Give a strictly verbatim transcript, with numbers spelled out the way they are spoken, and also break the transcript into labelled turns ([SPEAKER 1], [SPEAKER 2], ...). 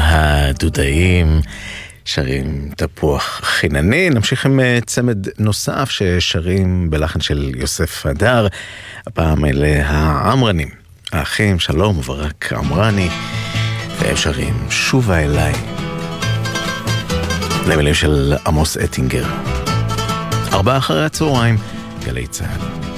[SPEAKER 1] הדודאים שרים תפוח חינני. נמשיך עם צמד נוסף ששרים בלחן של יוסף הדר, הפעם אלה העמרנים, האחים שלום וברק עמרני, והם שרים שובה אליי למילים של עמוס אטינגר. ארבעה אחרי הצהריים, גלי צהל.